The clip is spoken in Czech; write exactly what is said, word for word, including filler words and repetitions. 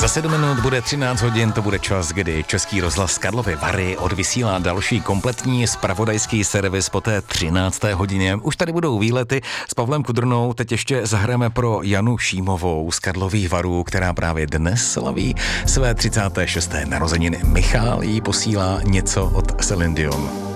Za sedm minut bude třináct hodin, to bude čas, kdy Český rozhlas Karlovy Vary odvysílá další kompletní zpravodajský servis po té třinácté hodině. Už tady budou výlety s Pavlem Kudrnou, teď ještě zahrajeme pro Janu Šímovou z Karlových Varů, která právě dnes slaví své třicáté šesté narozeniny. Michal jí posílá něco od Celine Dion.